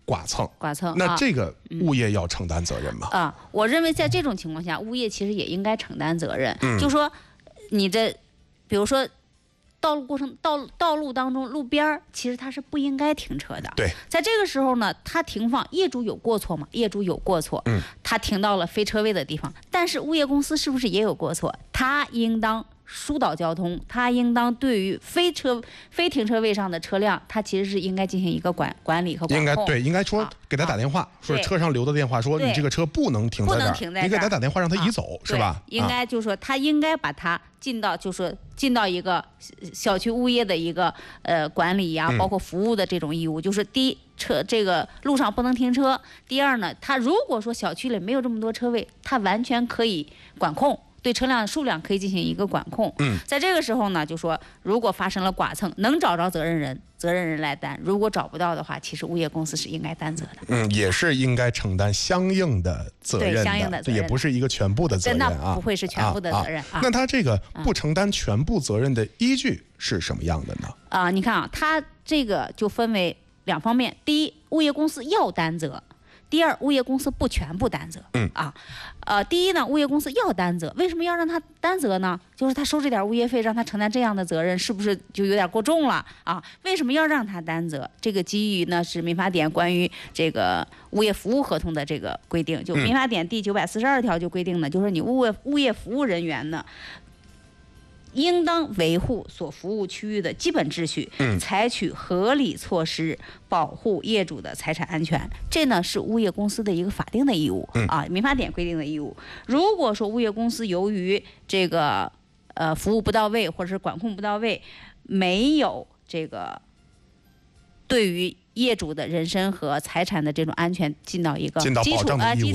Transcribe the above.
剐蹭。 那这个物业要承担责任吗？ 我认为在这种情况下，物业其实也应该承担责任。就说你的，比如说道路当中路边其实它是不应该停车的。 对， 在这个时候呢，他停放，业主有过错吗？业主有过错。他停到了非车位的地方，但是物业公司是不是也有过错？他应当疏导交通，他应当对于非停车位上的车辆，他其实是应该进行一个管理和管控。 应该说给他打电话，说车上留的电话，说你这个车不能停在这儿，你给他打电话让他移走，是吧？ 应该就是说他应该把它进到一个小区物业的一个管理呀，包括服务的这种义务。就是第一，这个路上不能停车；第二呢，他如果说小区里没有这么多车位，他完全可以管控。对车辆数量可以进行一个管控。在这个时候呢，就说如果发生了剐蹭，能找着责任人来担；如果找不到的话，其实物业公司是应该担责的。 也是应该承担相应的责任的。 对，相应的责任， 这也不是一个全部的责任那不会是全部的责任。 那他这个不承担全部责任的依据是什么样的呢？ 你看他这个就分为两方面：第一，物业公司要担责。第二，物业公司不全部担责。第一呢，物业公司要担责，为什么要让他担责呢？就是他收这点物业费，让他承担这样的责任，是不是就有点过重了啊？为什么要让他担责？这个基于呢是民法典关于这个物业服务合同的这个规定，就民法典第942条就规定呢，就是你物业服务人员呢，应当维护所服务区域的基本秩序，采取合理措施保护业主的财产安全。这呢是物业公司的一个法定的义务民法典规定的义务。如果说物业公司由于这个服务不到位或者是管控不到位，没有这个对于业主的人身和财产的这种安全尽到一个基础